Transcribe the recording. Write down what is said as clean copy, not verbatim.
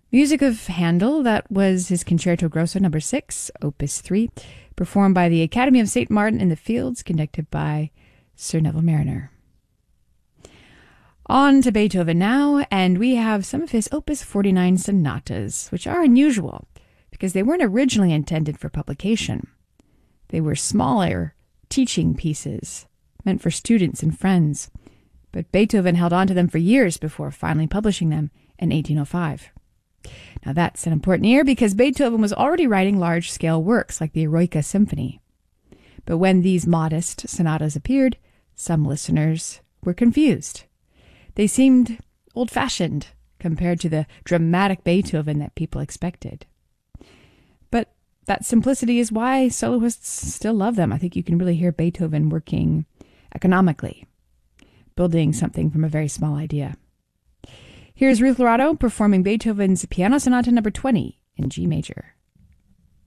Music of Handel, that was his Concerto Grosso No. 6, Opus 3, performed by the Academy of St. Martin in the Fields, conducted by Sir Neville Marriner. On to Beethoven now, and we have some of his Opus 49 sonatas, which are unusual because they weren't originally intended for publication. They were smaller teaching pieces meant for students and friends, but Beethoven held on to them for years before finally publishing them in 1805. Now that's an important year because Beethoven was already writing large-scale works like the Eroica Symphony. But when these modest sonatas appeared, some listeners were confused. They seemed old-fashioned compared to the dramatic Beethoven that people expected. But that simplicity is why soloists still love them. I think you can really hear Beethoven working economically, building something from a very small idea. Here's Ruth Lorado performing Beethoven's Piano Sonata No. 20 in G major.